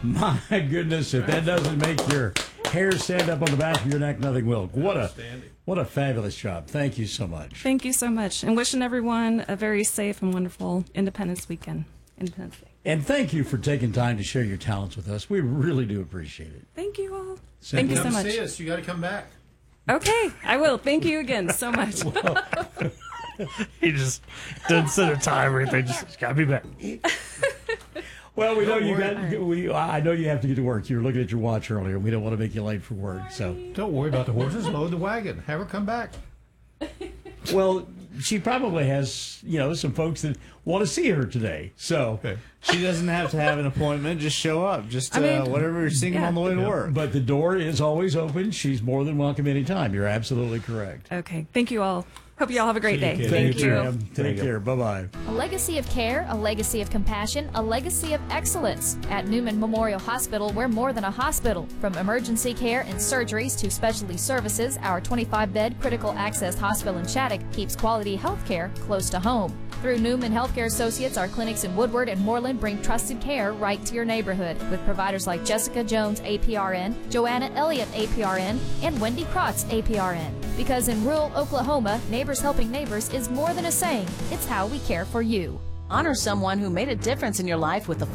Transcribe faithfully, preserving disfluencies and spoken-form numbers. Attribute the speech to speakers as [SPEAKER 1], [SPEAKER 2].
[SPEAKER 1] My goodness, if that doesn't make your hair stand up on the back of your neck, nothing will. What a what a fabulous job. Thank you so much.
[SPEAKER 2] Thank you so much. And wishing everyone a very safe and wonderful Independence Weekend. Independence Day.
[SPEAKER 1] And thank you for taking time to share your talents with us. We really do appreciate it.
[SPEAKER 2] Thank you all.
[SPEAKER 1] Thank
[SPEAKER 2] Thank you so
[SPEAKER 3] Come
[SPEAKER 2] much.
[SPEAKER 3] see us. You got to come back.
[SPEAKER 2] Okay, I will. Thank you again so much.
[SPEAKER 4] He just doesn't set a time or anything. Just got to be back.
[SPEAKER 1] Well, we know
[SPEAKER 3] Don't
[SPEAKER 1] you
[SPEAKER 3] worry.
[SPEAKER 1] got. We, I know you have to get to work. You were looking at your watch earlier. We don't want to make you late for work. So,
[SPEAKER 3] Don't worry about the horses. Load the wagon. Have her come back.
[SPEAKER 1] well, she probably has, you know, some folks that want to see her today. So,
[SPEAKER 3] Okay.
[SPEAKER 5] She doesn't have to have an appointment. Just show up. Just uh,
[SPEAKER 2] I mean,
[SPEAKER 5] whatever you're singing
[SPEAKER 2] yeah.
[SPEAKER 5] on the way to
[SPEAKER 3] Yeah.
[SPEAKER 5] work.
[SPEAKER 1] but the door is always open. She's more than welcome anytime. You're absolutely correct.
[SPEAKER 2] Okay, thank you all. Hope you all have a great
[SPEAKER 3] See you,
[SPEAKER 2] day.
[SPEAKER 3] kid.
[SPEAKER 2] Thank you.
[SPEAKER 1] Pam. Take care. Bye bye.
[SPEAKER 6] A legacy of care, a legacy of compassion, a legacy of excellence. At Newman Memorial Hospital, we're more than a hospital. From emergency care and surgeries to specialty services, our twenty-five bed critical access hospital in Shattuck keeps quality health care close to home. Through Newman Healthcare Associates, our clinics in Woodward and Moreland bring trusted care right to your neighborhood with providers like Jessica Jones, A P R N, Joanna Elliott, A P R N, and Wendy Krotz, A P R N. Because in rural Oklahoma, neighbors helping neighbors is more than a saying. It's how we care for you.
[SPEAKER 7] Honor someone who made a difference in your life with the